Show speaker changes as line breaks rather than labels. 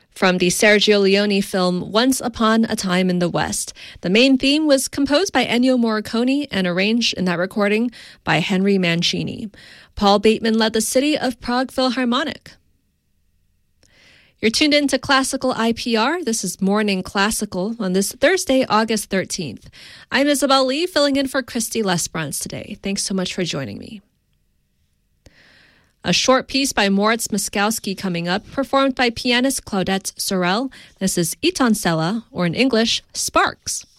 from the Sergio Leone film Once Upon a Time in the West. The main theme was composed by Ennio Morricone and arranged in that recording by Henry Mancini. Paul Bateman led the City of Prague Philharmonic. You're tuned in to Classical IPR. This is Morning Classical on this Thursday, August 13th. I'm Isabel Lee, filling in for Christy Lesbrance today. Thanks so much for joining me. A short piece by Moritz Moszkowski coming up, performed by pianist Claudette Sorel. This is Iton Sella, or in English, Sparks.